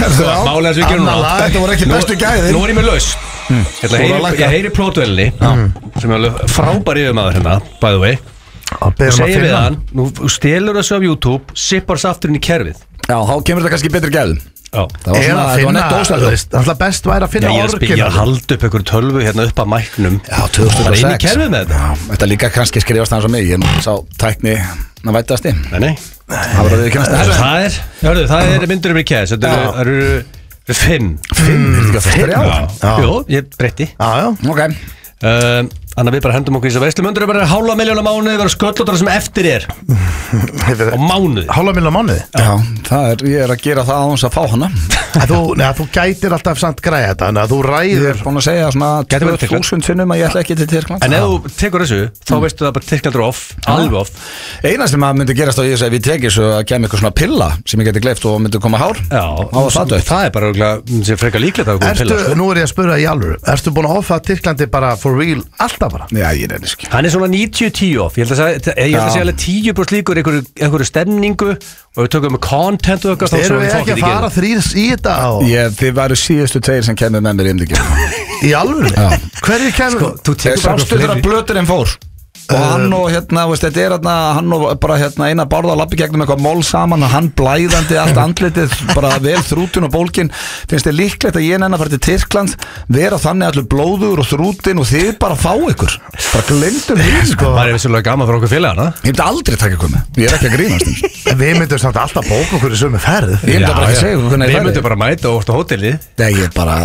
Málega sem við gerum núna. Þetta voru ekki bestu gæðin. Nú er ég með laus. Ég heyri plótvelinni sem er alveg frábær yfirmaður hérna, by the way. Og segir við hann, nú stelur þessu af YouTube, sippar þessu aftur inn í kerfið. Já, þá kemur þetta kannski betri gæðum. Það var best væri að finna orgin. Ég haldi upp einhverju tölvu hérna upp að mæknum. Já, 2006. Bara inn í kerfið með þetta. Þetta líka kannski skrifast hans á mig. Ég sá tækni að vætast í. Nei. Það var að við kynast það er myndur í kæðis. Það eru 5. 5? Jú, ég breytti. Ok. Þannig að við bara hendum okkur í þess að veislu. Möndur er bara 500.000 á mánuði, vera sköllóttar sem eftir er á mánuði. 500.000 á mánuði? Já, ég er að gera það á þess að fá hana. Þú gætir alltaf samt græða þetta, þannig að þú ræður. Ég er búin að segja svona 2000 finnum að ég ætla ekki til Tyrkland. En ef þú tekur þessu, þá veistu það bara Tyrkland er off, alveg off. Eina sem að myndi gerast á ég ef ég teki þessu að kemur eitthvað svona pilla sem ég geti gleypt og myndi koma hár. Það er bara frekar líklegt að koma pilla. Nú er ég að spyrja í alvöru. Ertu búin að offa Tyrklandi bara for real alltaf bara? Já, ég er ekki. Hann er svona 90-10 off. Ég held að segja alveg 10% líkur einhverju stemningu og við tökum með content og eitthvað. Erum við ekki að fara þrýs í þetta? Þið væru síðustu tveir sem kemur með mér í alvöru? Hverju kemur? Sástu þeirra blötur en fór og hann og þetta er hann og bara eina borða að lappi gegnum eitthvað mól saman og hann blæðandi allt andlitið, bara vel þrútin og bólkin. Finnst þið líklegt að ég nenni að fara til Tyrkland, vera þannig allur blóður og þrútin og þið bara fá ykkur bara glemdum því Það er vissulega gaman fyrir okkur félagana. Ég myndi aldrei taka ykkur með, ég er ekki að grínast. Við myndum samt alltaf bóka okkur í sömu ferð. Ég myndi bara ekki segja okkur hvernig Við myndum bara mæta og orta hótelið. Nei, ég bara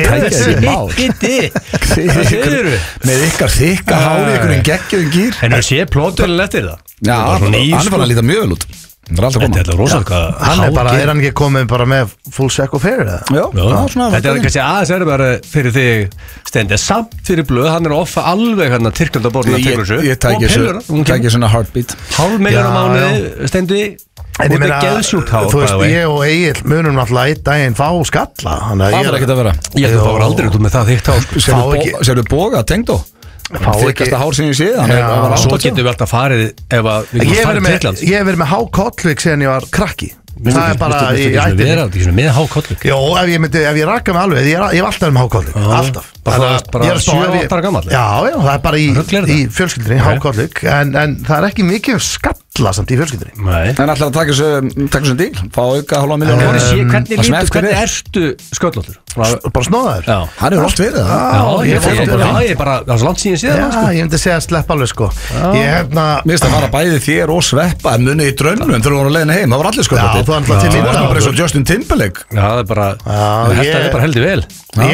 með ykkar þykka hári ykkur en geggjum gýr. En það sé plótvelin eftir það. Já, hann er bara að líta mjög vel út. Þetta er rosalega. Er hann ekki komið bara með full sack of hair? Já, þetta er kannski aðeins er bara fyrir þig Steindi, samt fyrir blöð, hann er offa alveg hérna Tyrklandaborðin að tekur þessu. Ég tæki svona heartbeat. 500.000 á mánuði, Steindi. En ég meina, þú veist, ég og Egil munum náttúrulega einn daginn fá skalla. Það er ekkert að vera. Ég held að það var aldrei út með það þykkt hár. Serðu boga, tengdó? Þykasta hár sem ég séð. Svo getum við alltaf farið ef við getum farið til Tyrklands. Ég hef verið með hákollvik síðan ég var krakki. Það er bara í ættinni. Með hákollvik? Jó, ef ég rakka mig alveg, ég hef alltaf með hákollvik. Alltaf. Bara 7-8 ára gammal? Já, það er bara í fjölskyldinni, hákollvik. En það er ekki mikið skalla samt í fjölskyldinni. En alltaf að taka þessu díl, fá auka 500.000. Hvernig ertu sköllóttur? Bara snóðaður? Hann er oft verið það. Já, ég bara, það er svo langt síðan síðan. Já, ég myndi segja að sleppa alveg sko. Mér finnst að fara bæði þér og sveppa en munið í draunum þegar þú voru að leiðina heim. Það var allir sköllóttir. Það var bara eins og Justin Timberlake. Já, það er bara, þetta er bara heldur vel.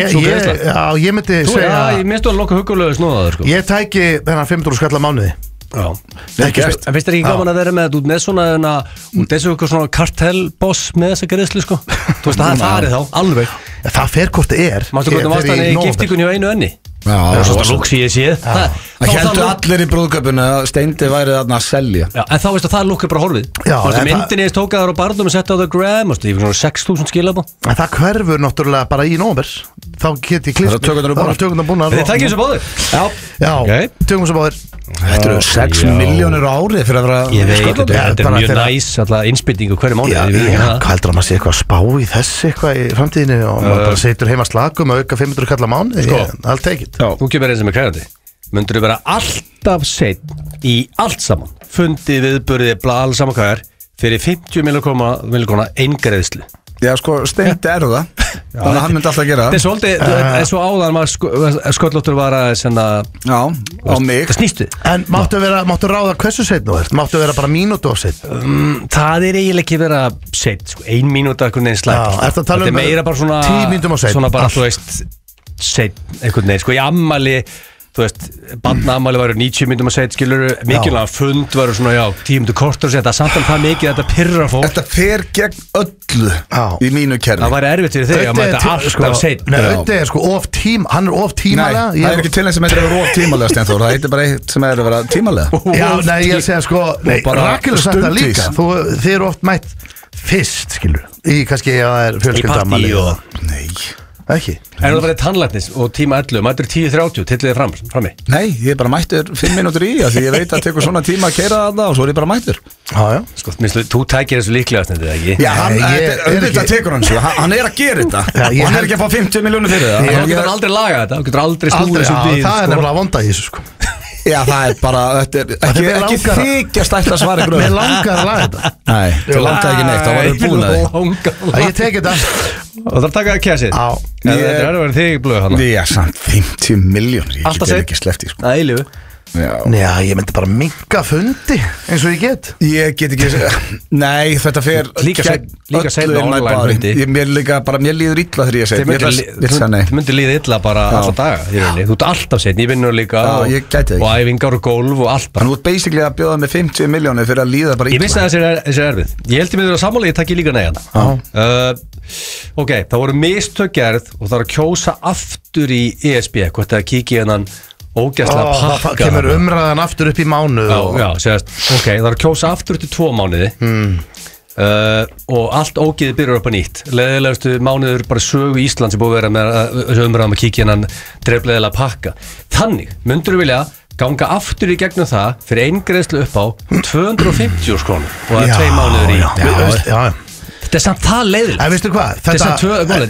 Ég myndi segja. Ég minnstu að loka hugulegu snóðaður sko. Ég tæki þennan 500 skall á mánuði. En finnst þér ekki gaman að vera með út með svona út þessu eitthvað svona kartelboss með þessa greiðslu sko? Þú veist að það er farið þá, alveg. Það fer hvort það er. Mástu hvernig varst hann í giftingunni á einu enni? Já, það er svona lúksi ég séð. Það heldur allir í brúðköpunni að Steindi væri þarna að selja. Já, en þá veistu að það lúkir bara horfið. Þú veist myndinni tóka þar á barnum og setta á það gram, þú veist, svona 6.000 skilabó. En það hverfur náttúrulega bara í nóvember. Þá get ég klift. Tökum það búnar. Þið tækið þessu báðir? Já, tökum þessu báðir. Þetta eru 6 milljónir á ári fyrir að vera. Ég veit, þetta er mjög næs alltaf innspýtingu hverju mánuði. Hvað heldur að maður sé eitthvað að spá í þessu eitthvað í framtíðinni og maður bara setur heima slakum og auka 500 kall á mánuði? Allt tekið. Þú kemur eins sem er kræðandi. Mundur þú vera alltaf seitt í allt saman, fundið viðburðið alls saman hvað er fyrir 50 miljóna eingreiðslu? Já, sko, Steindi það. Þannig að hann myndi alltaf að gera það. Þetta er svolítið, eins og áðan maður sköllóttur var að senda. Já, á mig. Það snýstu. En máttu ráða hversu seitt nú ert? Máttu vera bara mínútu of seitt? Það er eiginlega ekki vera seitt, sko. 1 mínúta einhvern veginn slæmt. Þetta er meira bara svona 10 mínútum of seitt. Svona bara, þú veist, seitt einhvern veginn, sko, í ammali. Þú veist, barnaafmæli varu 90 mínútum að segja, skilur, mikilvæg fund varu svona, já, 10 mínútur kortur, þetta er samt það mikið, þetta pirrar fólk. Þetta fer gegn öllu í mínu kerfi. Það væri erfitt fyrir þig að mæta alltaf seint. Nei, þetta er sko hann er of tímalega. Nei, það er ekki til eins sem heitir að vera of tímalega, Steinþór, það heitir bara eitt sem er að vera tímalega. Já, nei, ég segja sko, Rakel sagt það líka, þið eru oft mætt fyrst, skilur, í kannski að það er fjölskylduafmæli. Ekki En þú farið tannlæknis og tíma 11 Mættur 10:30, tillið þið frammi Nei, ég er bara mættur 5 mínútur í því ég veit að tekur svona tíma að keyra þarna og svo er ég bara mættur Já Sko, minnstu, þú tækir þessu líklegast þetta ekki? Já, ég þetta tekur hann svo Hann er að gera þetta Já, og hann er ekki að fá 50 miljónir fyrir það Þá getur hann aldrei lagað þetta, þá getur aldrei snúið Aldrei, þessu við það er nefnilega vonda í þessu sko Já, það er bara, þetta er ekki þykjast ætla að svara ykkur Mér langar að laga þetta Nei, þú langar ekki neitt, þá var það búin að því Ég teki þetta Og það er að taka það kessið Já. Þetta er að vera þig blöð hann Já, samt 50 miljónir Ég Alltaf get seint. ekki sleppt í sko Það er lífu Já, ég myndi bara minka fundi eins og ég get Ég get ekki Nei, þetta fer Líka seinna öllu inn á online bari. fundi. Mér líður illa þegar ég segi Þið myndir líða illa bara alla daga í rauninni. Þú ert alltaf seinni, ég vinnur líka Já, ég gæti það og æfingar og golf og allt bara. Þannig þú ert basically að bjóða með 50 miljónir fyrir að líða bara Ég vissi að þessi er erfið. Ég held ég með þér að sammála, ég takk ég líka negana. Ok, það voru mistök gerð og það er að kjósa aftur í ESB hvort það kíkja hennan ógæslega Það pakka kemur umræðan aftur upp í mánuð Já, segast, ok, það er að kjósa aftur til 2 mánuði og allt ógeði byrjar upp á nýtt leðilegustu mánuður bara sögu Íslands er búið að vera með þessu umræðum að kíkja hennan dreifleðilega pakka þannig, myndur þú vilja ganga aftur í gegnum það fyrir eingreiðslu upp á 250 krónur og það er 2 mánuður í Já Þetta er samt það leiðilegt En veistu hvað? Þetta er samt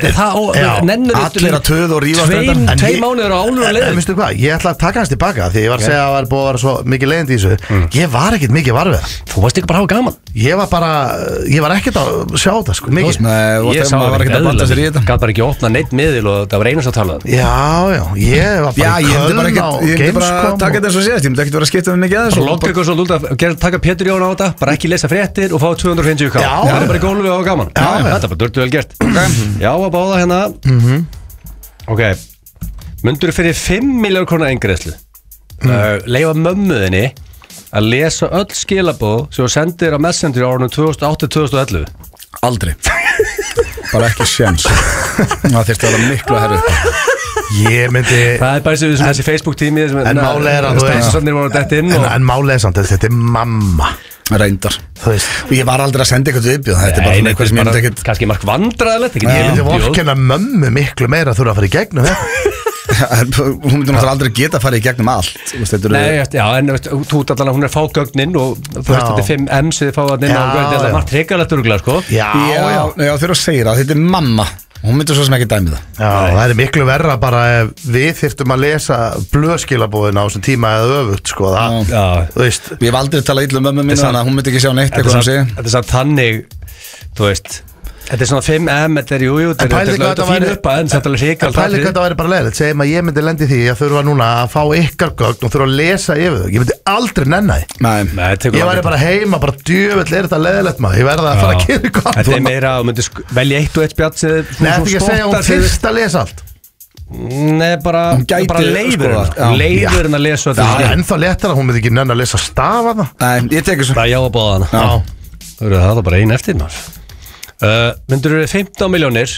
Allir að töð og rífast Tvei mánuður á álur og leiðilegt En veistu hvað? Ég ætla að taka hans tilbaka því ég var að segja að það var búið að vera svo mikið leiðindi í þessu Ég var ekkert mikið varfið Þú varst ekki bara að hafa gaman Ég var ekkert að sjá það sko mikið Ég sá það ekki eðlilega Gaf bara ekki að opna neitt miðil og það var einast að tala Já, ég var bara í Köln á Gamescom Takk þetta eins og séðast, ég myndi ekkert vera að skipta með mikið aðeins Logga ykkur svo lúta, taka Pétur Jón á þetta bara ekki lesa fréttir og fá 250 kall Það er bara í gólfi og gaman Þetta er bara dörtu vel gert Já, að báða hérna Ok, mundur fyrir 5 miljónir krónar eingreiðslu Leifa mömmuðinni að lesa öll skilabóð sem þú sendir á Messenger á árunum 2008-2011 Aldrei Bara ekki sjens Það þyrfti að vera miklu að herra Ég myndi Það er bara þessi Facebook-tími En málið er að En málið er samt Þetta er mamma Reyndar Þú veist Og ég var aldrei að senda eitthvað viðbjóð Þetta er bara svona eitthvað sem ég myndi ekkert Kannski mark vandræðilegt Ég myndi vorkenna mömmu miklu meira að þurfa að fara í gegnum Hún myndi náttúrulega aldrei geta að fara í gegnum allt Nei, já, en þú ert allan að hún er fágögnin og þú veist þetta er 5M sem þið fáið inn á þetta er margt hrikalegt örgulega, sko Já, þegar þú segir að þetta er mamma Hún myndir svo sem ekki dæmi það Já, það er miklu verra bara ef við þyrftum að lesa blöðskilabóðina á þessum tíma eða öfugt, sko þú veist Ég hef aldrei talað illa um mömmu mína þannig að hún myndi ekki sjá neitt Þetta er samt þannig, þú veist Þetta er svona 5M, þetta er jú, þetta er lögt fín upp að en þetta er ríkald Pæli hvað það væri bara leiðilegt, segjum að ég myndi lendi því að þurfa núna að fá ykkar gögn og þurfa að lesa yfir þau, ég myndi aldrei nenni Ég væri bara heima, bara djöfull er þetta leiðilegt maður, ég verða að fara að gera eitthvað Þetta er meira, þú myndir velja 1 og 1 spjall Nei, þetta ekki að segja hún fyrst að lesa allt Nei, bara leiður henn að lesa Það er ennþá léttar að hún myndi ekki nenni að lesa stafa Nei, ég tek þessu Það er já að bóða hana Það er bara ein eftir maður Myndur þú 15 miljónir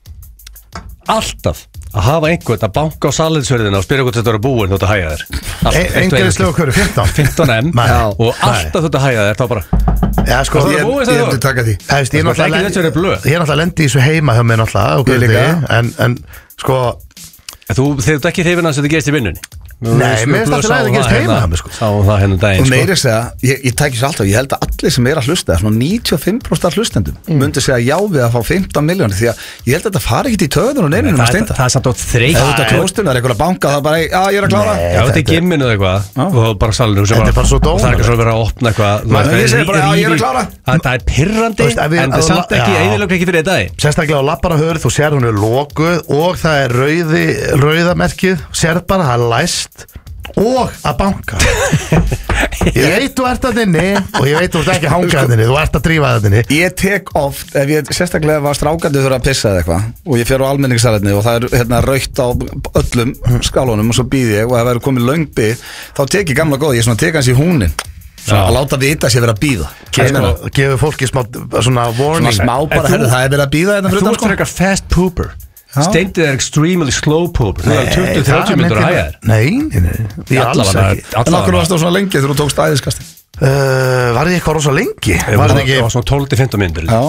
alltaf að hafa einhvern að banka á salinsverðina og spyrja hvort þetta eru búin þú ert að hægja þér Einhverjum hverju 15M og alltaf þú ert að hægja þér þá bara Já, sko, ég myndi taka því Ég er náttúrulega lendi í þessu heima hjá mér náttúrulega en sko Þú ert ekki hrifin að þetta gerist í vinnunni Nei, mér finnst alltaf að það gerist heima sko. Sáum það hennu daginn Og meiri segja, ég tækir svo alltaf Ég held að allir sem er að hlusta Svona 95% af hlustendum myndi segja já við að fá 15 miljónir Því að ég held að þetta fari ekkert í töðun og neinunum að steinda Það er samt á þreytt Ef þú ert að klóstun, það er eitthvað að banka Það er bara, já ég er að klára Já, þetta er gimminu eitthvað Og bara salinu Þetta er bara svo dómar Það er ekki svo að vera að opna eitthvað Ég segi bara, já ég er að klára Það er pirrandi En það er samt ekki eðilögn ekki fyrir þetta Sérstaklega á labbarahörð, þú sér hún er lokuð Og það er rauðamerkið Sér bara, það er læst Og að banka Ég veit þú ert að þinni Og ég veit þú ert ekki að hanga að þinni Þú ert að drífa að þinni Ég tek oft, ef ég sérstaklega var strákandi þurfa að pissa eða eitthvað Og ég fer á almenningssalerni og það er rautt á öllum skálunum Og svo býð ég og ef það er komið löng bið Þá tek ég gamla góð, ég svona tek hans í húnin Að láta vita að ég verið að býða Gefur fólki smá svona warning Svona smá bara, herri það er verið að býða Þú ert frekar fast pooper Steindið er extremely slow pooper Það er 20-30 minnur að hægja þér Nei, ég alls ekki En okkur varst það svona lengi þegar þú tókst æðiskasti Var ég eitthvað rosa lengi? Var það svona 12-15 minnur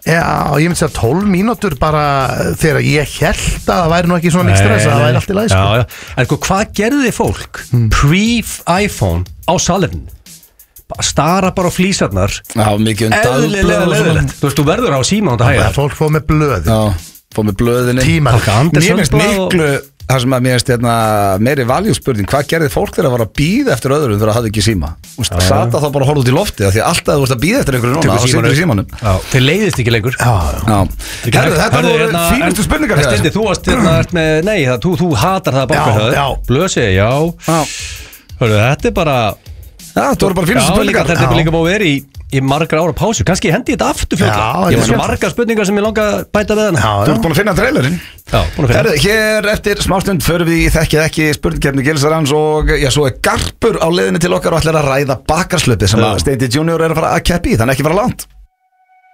Já, ég myndi segja 12 mínútur bara þegar ég held að það væri nú ekki svona mikið stress að það væri allt í lagi sko. Já, en sko, hvað gerði fólk pre-iPhone á salerninu? Stara bara á flísarnar. Já, mikið eðlilega leiðilegt. Þú veist, þú verður á síma og það hægir. Fólk fóð með blöð. Já, fóð með blöðinni. Tímar. Mér finnst miklu það sem að mér finnst meiri valjúspurning, hvað gerði fólk þegar að var að býða eftir öðrum þegar það hafði ekki síma? Sata þá bara að horfa út í lofti því að alltaf þú veist að býða eftir einhverju núna þá situr í símanum. Þeir leiðist ekki lengur. Þetta voru fínustu spurningar. Steindi, þú varst með, nei, þú hatar það að banka Blösi, já. Þetta bara þetta voru bara fínustu spurningar. Þetta er líka búið að vera í margar ára pásu, kannski hendi þetta aftur fljótlega. Ég var svo margar spurningar sem ég langa að bæta við hana. Þú ert búin að finna trailerinn. Hér eftir smástund förum við í þekkið ekki spurningkeppni Gilsarans og svo Garpur á leiðinni til okkar og ætlar að ræða bakarslöpið sem að Steindi Junior er að fara að keppi í, þannig ekki fara langt.